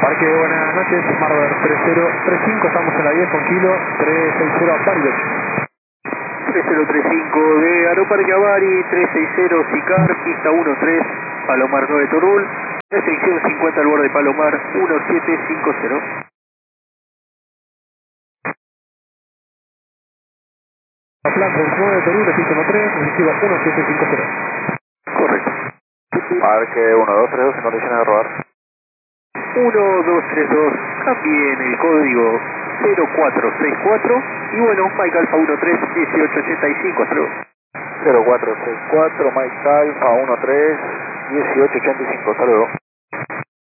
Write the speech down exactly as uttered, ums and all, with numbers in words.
Parque, buenas noches, Marver tres cero tres cinco, estamos en la diez con kilo tres seis cero Bariloche. tres cero tres cinco de Aeroparque Avari, tres seis cero Sicar, pista uno tres, Palomar nueve Torul, restricción cincuenta al borde Palomar uno siete cinco cero. Flanders nueve Torul, pista uno tres, restricción uno siete cinco cero. Correcto. Parque uno dos tres dos en condiciones de rodar. uno dos tres dos, cambien el código cero cuatro seis cuatro y bueno, Mike Alfa uno tres dieciocho ochenta y cinco, hasta luego. cero cuatro seis cuatro, Mike Alfa uno tres dieciocho ochenta y cinco, hasta luego.